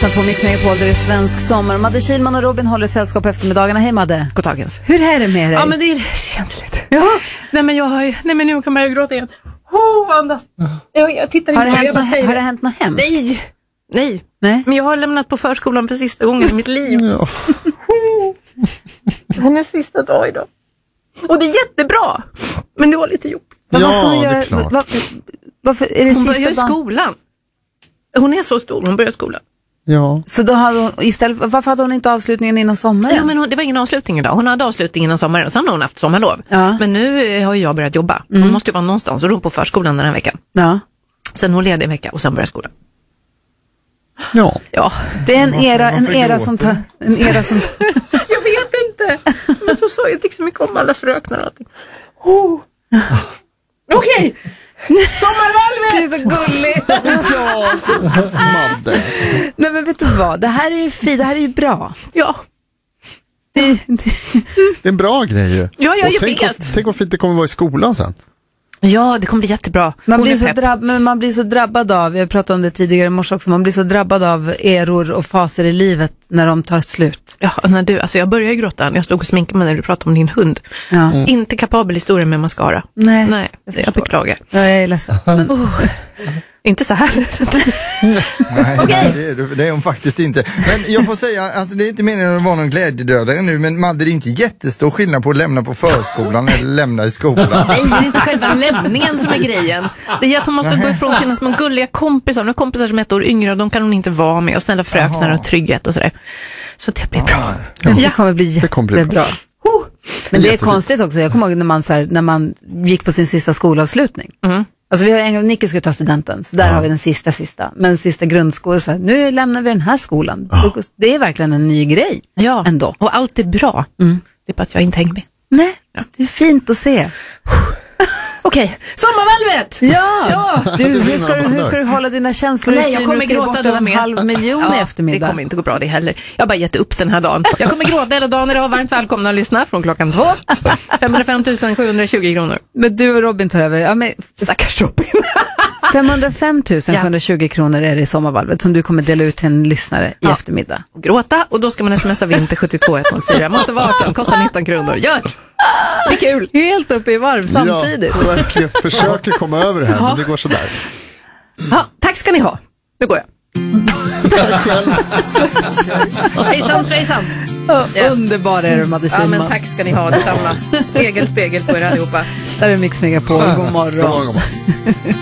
På Mix Megapol, det är svensk sommar. Madde Kihlman och Robin håller sällskap på eftermiddagarna. Hej Madde. Goddagens. Hur är det med dig? Ja, men det känns lite. Ja. Nej, men nu kommer jag gråta igen. Andas. Jag tittar inte på det. Har det hänt något hemskt? Nej. Men jag har lämnat på förskolan för sista gången i mitt liv. Ja. Hennes sista dag idag. Och det är jättebra. Men det var lite jobb. Vad ska hon det göra? är klart. Varför är det Hon sista börjar i dagen? skolan. Hon är så stor, hon börjar skolan. Ja. Så då hade hon istället, varför hade hon inte avslutningen innan sommaren? Ja, men det var ingen avslutning idag. Hon hade avslutning innan sommaren. Sen har hon haft sommarlov. Ja. Men nu har jag börjat jobba. Hon måste ju vara någonstans och då på förskolan den här veckan. Ja. Sen hon leder en vecka och sen börjar skolan. Ja. Det är en era varför som gråter tar... En era som tar... Jag vet inte. Men så sa jag tycker så mycket om alla fröknar och allting. Okej. Sommarvalvet! Du är så gullig. Madde. Nej, men vet du vad? Det här är ju fint. Det här är ju bra. Ja. Det är Det är en bra grej ju. Ja, jag Och vet. tänk vad fint det kommer vara i skolan sen. Ja, det kommer bli jättebra. Man blir så drabbad av, jag pratade om det tidigare i morse också, man blir så drabbad av eror och faser i livet när de tar slut. Ja, jag började ju gråta när jag stod och sminkade mig när du pratade om din hund. Ja. Inte kapabel historia med mascara. Nej, jag beklagar. Ja, jag är ledsen. Men... Inte så här. Nej, det är hon faktiskt inte. Men jag får säga, alltså det är inte meningen att vara någon glädjedödare nu, men Madde, det är inte jättestor skillnad på att lämna på förskolan eller lämna i skolan. Nej, det är inte själva lämningen som är grejen. Det är att hon måste gå ifrån sina små gulliga kompisar. Nu kompisar som är ett år yngre och de kan hon inte vara med. Och snälla fröknar och trygghet och sådär. Så det blir bra. Det kommer bli jättebra. Men det är konstigt också. Jag kommer ihåg när man gick på sin sista skolavslutning. Alltså vi har Nicke ska ta studenten, så där har vi den sista. Men sista grundskolan, så här, nu lämnar vi den här skolan. Det är verkligen en ny grej ändå. Och allt är bra. Det är bara att jag inte hänger med. Nej, det är fint att se. Okej, sommarvalvet! Ja. Du, hur ska du hålla dina känslor? Nej, jag kommer gråta då med. 500 000 i eftermiddag. Det kommer inte gå bra det heller. Jag har bara gett upp den här dagen. Jag kommer gråta hela dagen idag. Varmt välkomna att lyssna från klockan 2. 505 720 kronor. Men du och Robin tar över. Ja, men stackars Robin. 505 720 kronor är det i sommarvalvet som du kommer dela ut till en lyssnare i eftermiddag. Och gråta, och då ska man smsa vinter 72104. Måste vara 18, kostar 19 kronor. Gör! Det är kul. Helt uppe i varv samtidigt. Ja, verkligen. Försöker komma över det här, men det går sådär. Ja, tack ska ni ha. Nu går jag. Tack själv. Hejsan, svejsan. Underbar är du, Madde Kihlman. Ja, men tack ska ni ha, detsamma. Spegel på er allihopa. Där är Mix Megapol. God morgon. God morgon.